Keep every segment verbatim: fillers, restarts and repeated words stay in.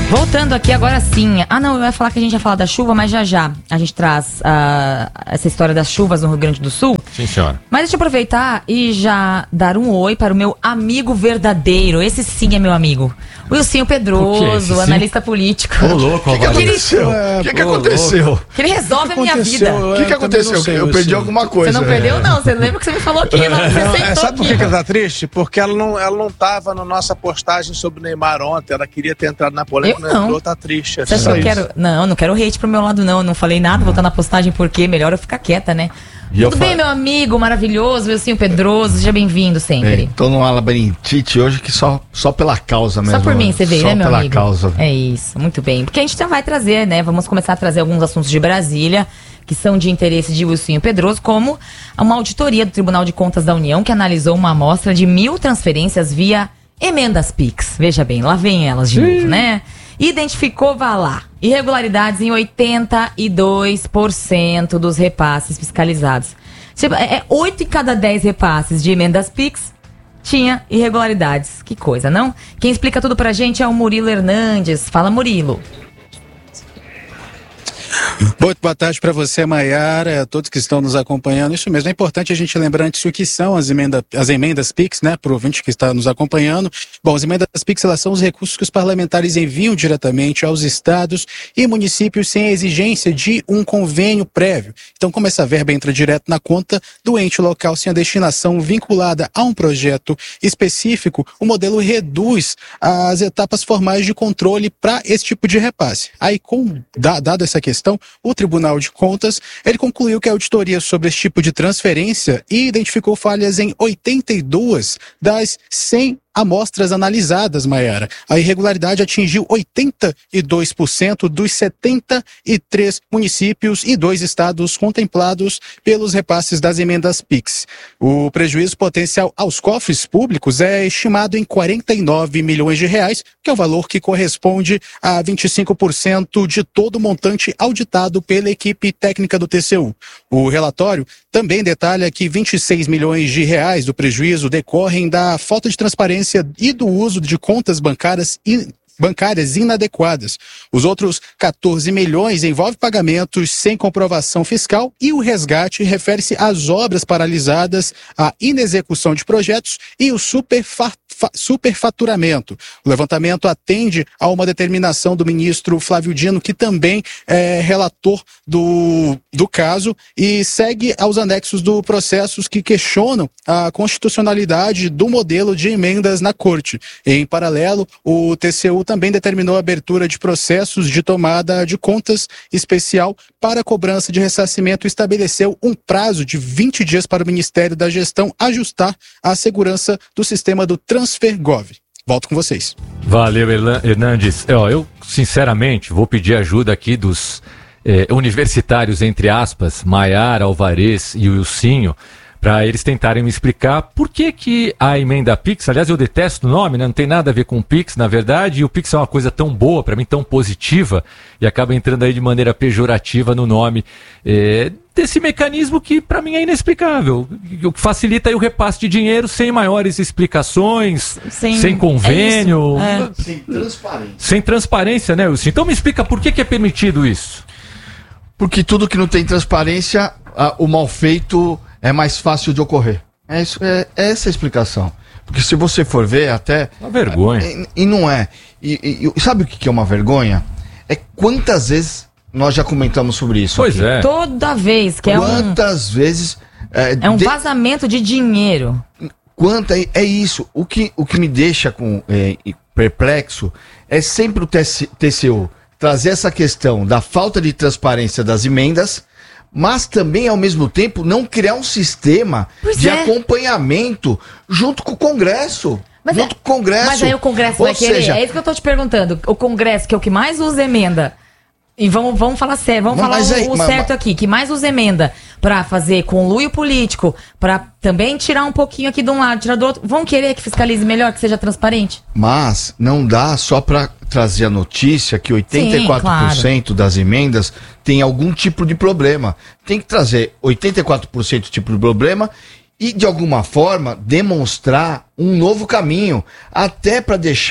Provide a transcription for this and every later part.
Voltando aqui agora sim. Ah, não, eu ia falar que a gente ia falar da chuva, mas já já a gente traz uh, essa história das chuvas no Rio Grande do Sul. Sim, senhora. Mas deixa eu aproveitar e já dar um oi para o meu amigo verdadeiro. Esse sim é meu amigo. O Wilsinho Pedroso, o analista político. Ô, louco, O que, que aconteceu? O que, que aconteceu? Que ele resolve a minha vida. O que, que aconteceu? sei, eu perdi alguma coisa. Você não perdeu, não. Você lembra que você me falou aqui. Não, você Não, é, sentou sabe por aqui. que, que ela tá triste? Porque ela não, ela não tava na nossa postagem sobre o Neymar ontem. Ela queria ter entrado na polêmica, Eu não. entrou, tá triste. É Você só achou que isso. quero... Não, não quero hate pro meu lado, não. Eu não falei nada, vou estar na postagem porque melhor eu ficar quieta, né? E eu Tudo bem, falo- meu amigo maravilhoso, Wilsinho Pedroso. Seja bem-vindo sempre. Ei, tô numa labirintite hoje que só, só pela causa mesmo. Só por mim você veio, só né, meu pela amigo? causa. É isso, muito bem. Porque a gente já vai trazer, né? Vamos começar a trazer alguns assuntos de Brasília que são de interesse de Wilsinho Pedroso, como uma auditoria do Tribunal de Contas da União que analisou uma amostra de mil transferências via emendas Pix. Veja bem, lá vem elas de novo, né? Identificou, vá lá, irregularidades em oitenta e dois por cento dos repasses fiscalizados. Tipo, é oito em cada dez repasses de emendas Pix tinha irregularidades. Que coisa, não? Quem explica tudo pra gente é o Murilo Hernandes. Fala, Murilo. Muito boa tarde para você, Maiara, a todos que estão nos acompanhando. Isso mesmo, é importante a gente lembrar antes o que são as, emenda, as emendas Pix, né, para o ouvinte que está nos acompanhando. Bom, as emendas Pix, elas são os recursos que os parlamentares enviam diretamente aos estados e municípios sem a exigência de um convênio prévio. Então, como essa verba entra direto na conta do ente local sem a destinação vinculada a um projeto específico, o modelo reduz as etapas formais de controle para esse tipo de repasse. Aí, com, dado essa questão, o Tribunal de Contas, ele concluiu que a auditoria sobre esse tipo de transferência identificou falhas em oitenta e duas das cem amostras analisadas, Maiara. A irregularidade atingiu oitenta e dois por cento dos setenta e três municípios e dois estados contemplados pelos repasses das emendas Pix. O prejuízo potencial aos cofres públicos é estimado em quarenta e nove milhões de reais, que é o valor que corresponde a vinte e cinco por cento de todo o montante auditado pela equipe técnica do T C U. O relatório também detalha que vinte e seis milhões de reais do prejuízo decorrem da falta de transparência e do uso de contas bancárias in, bancárias inadequadas. Os outros quatorze milhões envolvem pagamentos sem comprovação fiscal e o resgate refere-se às obras paralisadas, à inexecução de projetos e o superfa, fa, superfaturamento. O levantamento atende a uma determinação do ministro Flávio Dino, que também é relator do, do caso, e segue aos anexos do processos que questionam a constitucionalidade do modelo de emendas na Corte. Em paralelo, o T C U também determinou a abertura de processos de tomada de contas especial para a cobrança de ressarcimento e estabeleceu um prazo de vinte dias para o Ministério da Gestão ajustar a segurança do sistema do TransferGov. Volto com vocês. Valeu, Hernandes. Eu, eu, sinceramente, vou pedir ajuda aqui dos eh, universitários, entre aspas, Maiara, Alvarez e Wilsinho, para eles tentarem me explicar por que que a emenda Pix, aliás, eu detesto o nome, né? Não tem nada a ver com Pix, na verdade, e o Pix é uma coisa tão boa, para mim, tão positiva, e acaba entrando aí de maneira pejorativa no nome é, desse mecanismo que, para mim, é inexplicável, o que facilita aí o repasse de dinheiro sem maiores explicações, sem, sem convênio, é é. Sem transparência. sem transparência, né, Wilson? Então me explica por que que é permitido isso. Porque tudo que não tem transparência, a, o mal feito é mais fácil de ocorrer. É, isso, é, é essa a explicação. Porque se você for ver até... Uma vergonha. E, e não é. E, e sabe o que é uma vergonha? É quantas vezes nós já comentamos sobre isso. Pois aqui. é. Toda vez que é um... Quantas vezes... É, É um de- vazamento de dinheiro. Quanta, é isso. O que, o que me deixa com, é, perplexo é sempre o T C U trazer essa questão da falta de transparência das emendas, mas também, ao mesmo tempo, não criar um sistema Pois de é. acompanhamento junto com o Congresso. Mas, junto é, com o Congresso. mas aí o Congresso Ou vai querer. seja, É isso que eu tô te perguntando. O Congresso, que é o que mais usa emenda. E vamos, vamos falar sério, vamos Mas- falar mas o, aí- o mas- certo mas- aqui, que mais usa emenda pra fazer conluio político, pra também tirar um pouquinho aqui de um lado, tirar do outro. Vão querer que fiscalize melhor, que seja transparente? Mas não dá só para trazer a notícia que oitenta e quatro por cento das emendas tem algum tipo de problema. Tem que trazer oitenta e quatro por cento tipo de problema e, de alguma forma, demonstrar um novo caminho, até para deixar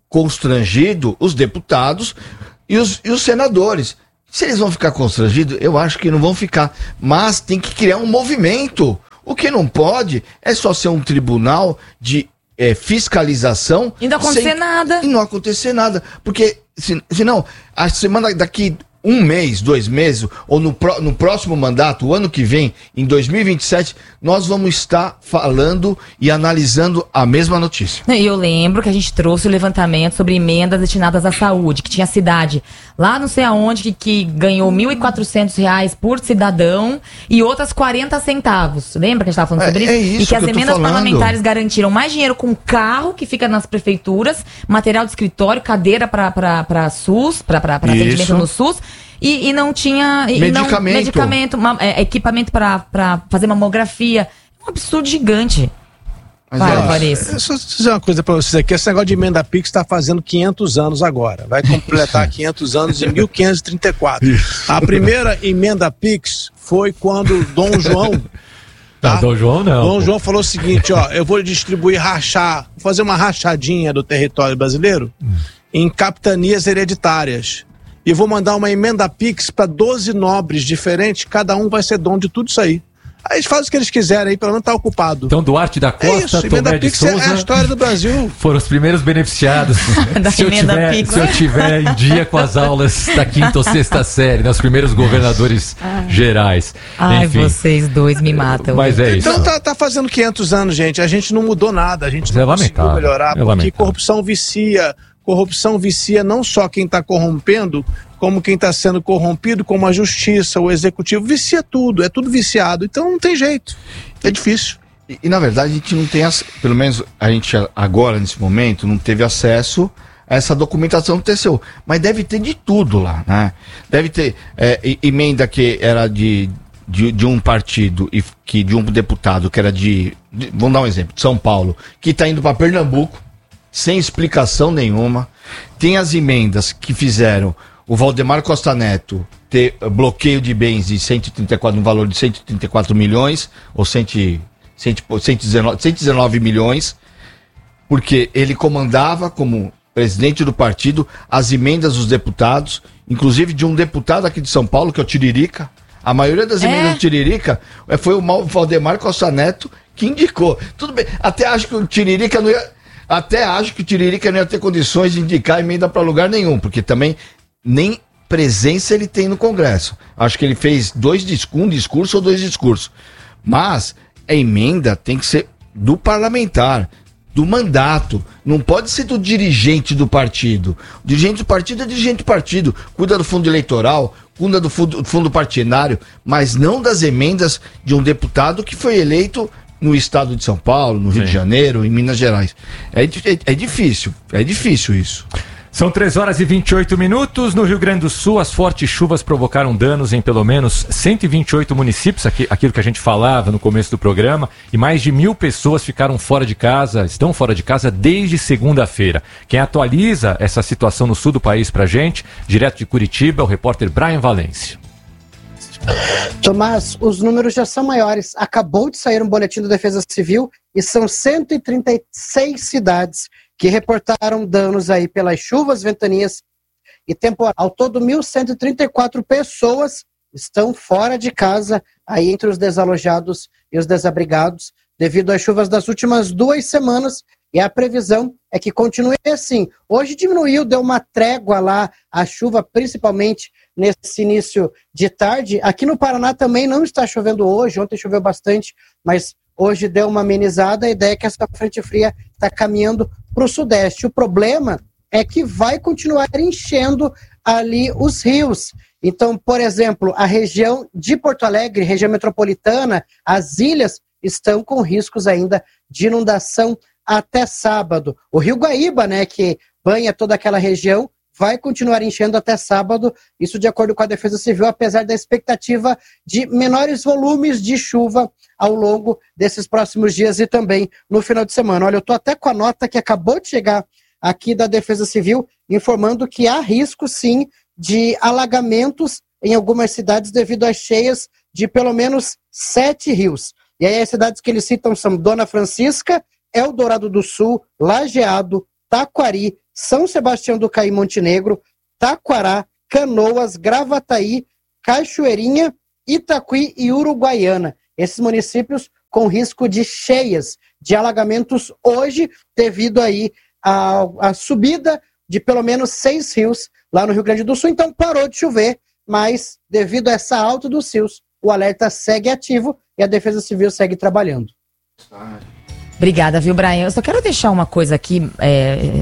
constrangidos os deputados e os, e os senadores. Se eles vão ficar constrangidos, eu acho que não vão ficar. Mas tem que criar um movimento. O que não pode é só ser um tribunal de é, fiscalização. E não acontecer sem, nada. E não acontecer nada. Porque, se, senão, a semana daqui... um mês, dois meses, ou no, pro, no próximo mandato, o ano que vem, em dois mil e vinte e sete, nós vamos estar falando e analisando a mesma notícia. E eu lembro que a gente trouxe o levantamento sobre emendas destinadas à saúde, que tinha cidade lá não sei aonde que, que ganhou mil e quatrocentos reais por cidadão e outras quarenta centavos. Lembra que a gente estava falando sobre é, isso? É isso e que as que emendas parlamentares garantiram mais dinheiro com carro que fica nas prefeituras, material de escritório, cadeira para SUS, para atendimento no SUS. E, e não tinha e medicamento, não, medicamento uma, é, equipamento para fazer mamografia. É um absurdo gigante. Mas Vai, é, Vanessa. Deixa eu dizer uma coisa para vocês aqui. Esse negócio de emenda Pix está fazendo quinhentos anos agora. Vai completar quinhentos anos em mil quinhentos e trinta e quatro. A primeira emenda Pix foi quando Dom João... Tá? Não, Dom João não. Dom João falou o seguinte, ó, eu vou distribuir, rachar, fazer uma rachadinha do território brasileiro hum. em capitanias hereditárias. E vou mandar uma emenda Pix para doze nobres diferentes, cada um vai ser dono de tudo isso aí. Aí eles fazem o que eles quiserem aí, pelo menos tá ocupado. Então Duarte da Costa, é isso, Tomé de Pix Souza... é a história do Brasil. Foram os primeiros beneficiados. da se, eu tiver, Pix. se eu tiver em dia com as aulas da quinta ou sexta série, né, os primeiros governadores ah. gerais. Ai, Enfim. Vocês dois me matam. Mas é isso. Então tá, tá fazendo quinhentos anos, gente. A gente não mudou nada, a gente Mas não é conseguiu melhorar, é porque lamentável. corrupção vicia. Corrupção vicia não só quem está corrompendo, como quem está sendo corrompido, como a justiça, o executivo, vicia tudo, é tudo viciado, então não tem jeito, é difícil. E, e na verdade a gente não tem, pelo menos a gente agora, nesse momento, não teve acesso a essa documentação do T C U, mas deve ter de tudo lá, né? Deve ter é, emenda que era de, de, de um partido, e que de um deputado que era de, de vamos dar um exemplo, de São Paulo, que está indo para Pernambuco, sem explicação nenhuma. Tem as emendas que fizeram o Valdemar Costa Neto ter bloqueio de bens de cento e trinta e quatro, no valor de cento e trinta e quatro milhões, ou cento, cento, cento e dezenove milhões, porque ele comandava como presidente do partido as emendas dos deputados, inclusive de um deputado aqui de São Paulo, que é o Tiririca. A maioria das emendas é. do Tiririca foi o Valdemar Costa Neto que indicou. Tudo bem, até acho que o Tiririca não ia... Até acho que o Tiririca não ia ter condições de indicar emenda para lugar nenhum, porque também nem presença ele tem no Congresso. Acho que ele fez dois discursos, um discurso ou dois discursos. Mas a emenda tem que ser do parlamentar, do mandato. Não pode ser do dirigente do partido. O dirigente do partido é dirigente do partido. Cuida do fundo eleitoral, cuida do fundo, fundo partidário, mas não das emendas de um deputado que foi eleito no estado de São Paulo, no Rio Sim. de Janeiro, em Minas Gerais. É, é, é difícil, é difícil isso. São três horas e vinte e oito minutos. No Rio Grande do Sul, as fortes chuvas provocaram danos em pelo menos cento e vinte e oito municípios, aqui, aquilo que a gente falava no começo do programa, e mais de mil pessoas ficaram fora de casa, estão fora de casa desde segunda-feira. Quem atualiza essa situação no sul do país pra gente, direto de Curitiba, é o repórter Brian Valência. Tomás, os números já são maiores. Acabou de sair um boletim da Defesa Civil e são cento e trinta e seis cidades que reportaram danos aí pelas chuvas, ventanias e temporal. Ao todo, mil cento e trinta e quatro pessoas estão fora de casa, aí entre os desalojados e os desabrigados, devido às chuvas das últimas duas semanas. E a previsão é que continue assim. Hoje diminuiu, deu uma trégua lá a chuva, principalmente nesse início de tarde. Aqui no Paraná também não está chovendo hoje, ontem choveu bastante, mas hoje deu uma amenizada. A ideia é que essa frente fria está caminhando para o sudeste. O problema é que vai continuar enchendo ali os rios. Então, por exemplo, a região de Porto Alegre, região metropolitana, as ilhas estão com riscos ainda de inundação até sábado. O Rio Guaíba, né, que banha toda aquela região, vai continuar enchendo até sábado, isso de acordo com a Defesa Civil, apesar da expectativa de menores volumes de chuva ao longo desses próximos dias e também no final de semana. Olha, eu estou até com a nota que acabou de chegar aqui da Defesa Civil, informando que há risco, sim, de alagamentos em algumas cidades devido às cheias de pelo menos sete rios. E aí as cidades que eles citam são Dona Francisca, Eldorado do Sul, Lajeado, Taquari, São Sebastião do Caí, Montenegro, Taquará, Canoas, Gravataí, Cachoeirinha, Itaquí e Uruguaiana. Esses municípios com risco de cheias, de alagamentos hoje, devido aí à, à subida de pelo menos seis rios lá no Rio Grande do Sul. Então parou de chover, mas devido a essa alta dos rios, o alerta segue ativo e a Defesa Civil segue trabalhando. Obrigada, viu, Brian? Eu só quero deixar uma coisa aqui é,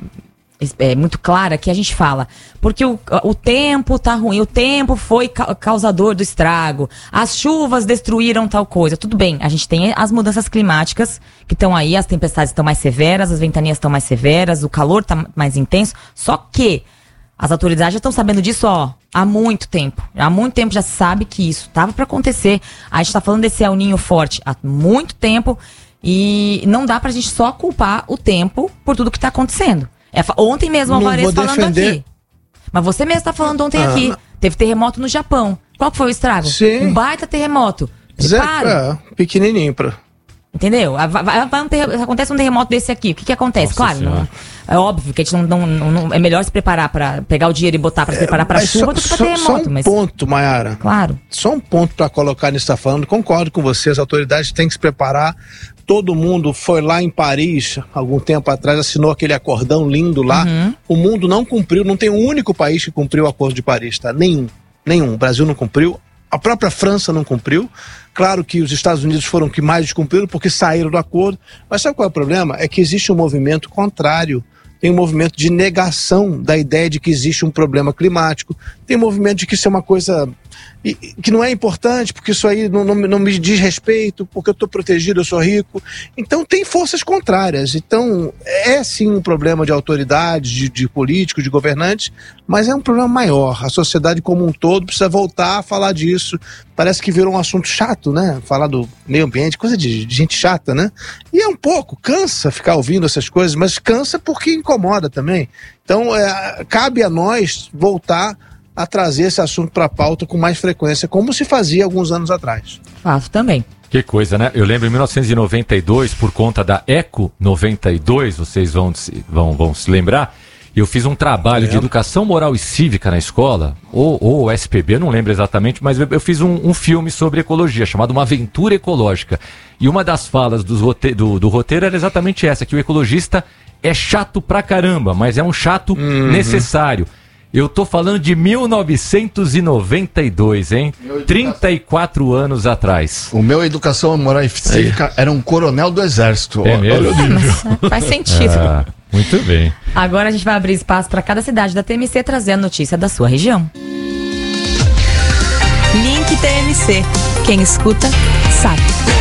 é, muito clara, que a gente fala, porque o, o tempo tá ruim, o tempo foi ca- causador do estrago, as chuvas destruíram tal coisa. Tudo bem, a gente tem as mudanças climáticas que estão aí, as tempestades estão mais severas, as ventanias estão mais severas, o calor tá mais intenso, só que as autoridades já estão sabendo disso, ó, há muito tempo. Há muito tempo já se sabe que isso estava para acontecer. A gente está falando desse El Ninho forte há muito tempo e não dá pra gente só culpar o tempo por tudo que está acontecendo. É, ontem mesmo o Alvarez falando defender. aqui. Mas você mesmo está falando ontem ah, aqui. Não. Teve terremoto no Japão. Qual que foi o estrago? Sim. Um baita terremoto. Zé, é, pequenininho pra... Entendeu? Vai, vai, vai um ter... Acontece um terremoto desse aqui. O que que acontece? Nossa, claro, não, é óbvio que a gente não, não, não, não é melhor se preparar para pegar o dinheiro e botar para se preparar para chuva só, do que para só, terremoto. Só um mas... ponto, Mayara. Claro. Só um ponto para colocar nisso que está falando. Concordo com você, as autoridades têm que se preparar. Todo mundo foi lá em Paris, algum tempo atrás, assinou aquele acordão lindo lá. Uhum. O mundo não cumpriu, não tem um único país que cumpriu o Acordo de Paris, tá? Nenhum, nenhum. O Brasil não cumpriu, a própria França não cumpriu. Claro que os Estados Unidos foram que mais descumpriram porque saíram do acordo. Mas sabe qual é o problema? É que existe um movimento contrário. Tem um movimento de negação da ideia de que existe um problema climático. Tem um movimento de que isso é uma coisa e, que não é importante, porque isso aí não, não, não me diz respeito, porque eu estou protegido, eu sou rico. Então tem forças contrárias. Então é sim um problema de autoridades, de, de políticos, de governantes, mas é um problema maior. A sociedade como um todo precisa voltar a falar disso. Parece que virou um assunto chato, né? Falar do meio ambiente, coisa de, de gente chata, né? E é um pouco, cansa ficar ouvindo essas coisas, mas cansa porque incomoda também. Então é, cabe a nós voltar a trazer esse assunto para a pauta com mais frequência, como se fazia alguns anos atrás. Faço também. Que coisa, né? Eu lembro em mil novecentos e noventa e dois, por conta da Eco noventa e dois, vocês vão, vão, vão se lembrar, eu fiz um trabalho é. de educação moral e cívica na escola, ou, ou S P B, eu não lembro exatamente, mas eu, eu fiz um, um filme sobre ecologia, chamado Uma Aventura Ecológica. E uma das falas dos rote- do, do roteiro era exatamente essa, que o ecologista é chato pra caramba, mas é um chato uhum. necessário. Eu tô falando de mil novecentos e noventa e dois, hein? trinta e quatro anos atrás. O meu educação moral e cívica era um coronel do exército. É mesmo? É, faz sentido. Ah, muito bem. Agora a gente vai abrir espaço para cada cidade da T M C trazer a notícia da sua região. Link T M C. Quem escuta, sabe.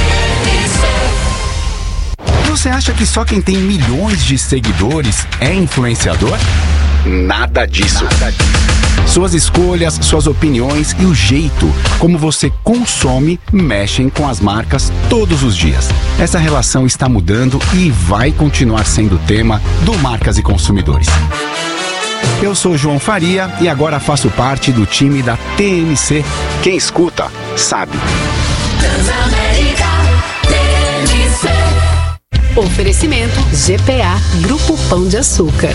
Você acha que só quem tem milhões de seguidores é influenciador? Nada disso. Nada disso. Suas escolhas, suas opiniões e o jeito como você consome mexem com as marcas todos os dias. Essa relação está mudando e vai continuar sendo tema do Marcas e Consumidores. Eu sou João Faria e agora faço parte do time da T M C. Quem escuta, sabe. Transamérica, T M C. Oferecimento G P A, Grupo Pão de Açúcar.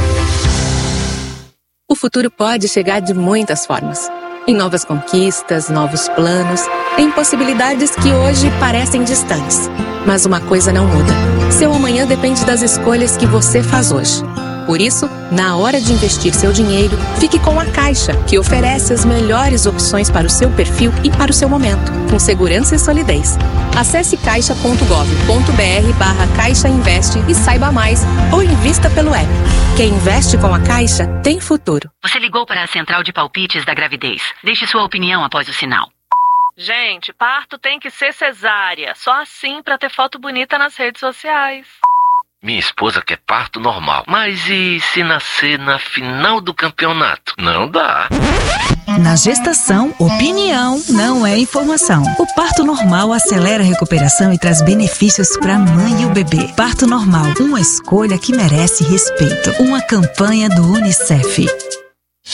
O futuro pode chegar de muitas formas. Em novas conquistas, novos planos, em possibilidades que hoje parecem distantes. Mas uma coisa não muda. Seu amanhã depende das escolhas que você faz hoje. Por isso, na hora de investir seu dinheiro, fique com a Caixa, que oferece as melhores opções para o seu perfil e para o seu momento, com segurança e solidez. Acesse caixa ponto gov ponto br barra Caixa Investe e saiba mais, ou invista pelo app. Quem investe com a Caixa tem futuro. Você ligou para a central de palpites da gravidez. Deixe sua opinião após o sinal. Gente, parto tem que ser cesárea. Só assim para ter foto bonita nas redes sociais. Minha esposa quer parto normal. Mas e se nascer na final do campeonato? Não dá. Na gestação, opinião não é informação. O parto normal acelera a recuperação e traz benefícios para a mãe e o bebê. Parto normal, uma escolha que merece respeito. Uma campanha do Unicef.